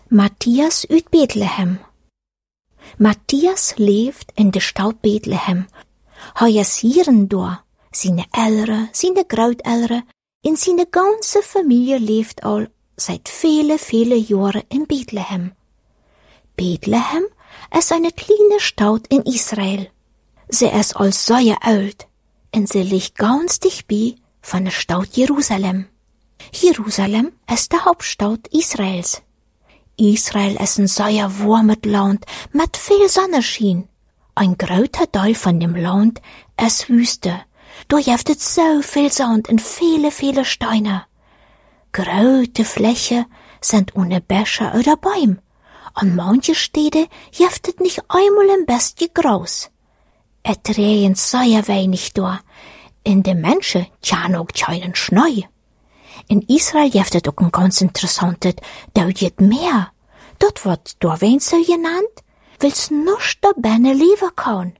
Matthias uit Bethlehem. Matthias leeft in de stad Bethlehem. Hij is hierendoor. Zijn ouderen, zijn grootouderen en zijn ganze familie leeft al seit vele jaren in Bethlehem. Bethlehem is eine kleine Stadt in Israel. Sie ist al sehr alt en sie ligt ganz dichtbij van de Stadt Jerusalem. Jerusalem ist de Hauptstadt Israels. Israel ist ein sehr warmes Land mit viel Sonnenschein. Ein großer Teil von dem Land ist Wüste. Da gibt es so viel Sand und viele Steine. Große Flächen sind ohne Bäche oder Bäume. An manche Städte gibt es nicht einmal ein bisschen Gras. Es regnet sehr wenig da. In den Menschen kann auch keinen Schnee. In Israel gibt es auch ein ganz interessantes Deutsches Meer. Dort wird Dorwensel genannt, weil's nicht da binnen leben kann.